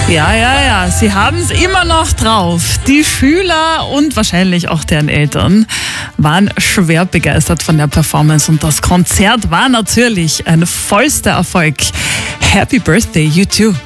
Ja, sie haben es immer noch drauf. Die Schüler und wahrscheinlich auch deren Eltern waren schwer begeistert von der Performance und das Konzert war natürlich ein vollster Erfolg. Happy Birthday, U2.